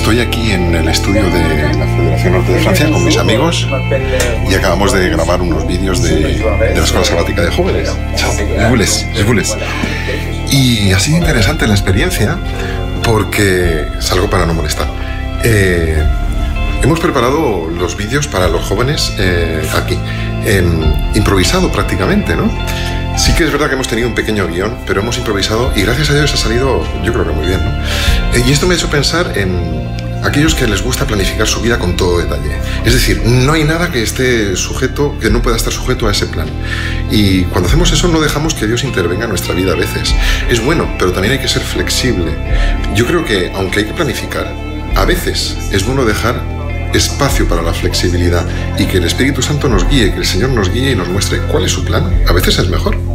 Estoy aquí en el estudio de la Federación Norte de Francia con mis amigos y acabamos de grabar unos vídeos de la Escuela Sabática de Jóvenes. Chao, je voulais. Y ha sido interesante la experiencia porque salgo para no molestar. Hemos preparado los vídeos para los jóvenes aquí, improvisado prácticamente, ¿no? Sí que es verdad que hemos tenido un pequeño guión, pero hemos improvisado y gracias a Dios ha salido, yo creo que muy bien, ¿no? Y esto me ha hecho pensar en aquellos que les gusta planificar su vida con todo detalle. Es decir, no hay nada que esté sujeto, que no pueda estar sujeto a ese plan. Y cuando hacemos eso no dejamos que Dios intervenga en nuestra vida a veces. Es bueno, pero también hay que ser flexible. Yo creo que, aunque hay que planificar, a veces es bueno dejar espacio para la flexibilidad y que el Espíritu Santo nos guíe, que el Señor nos guíe y nos muestre cuál es su plan. A veces es mejor.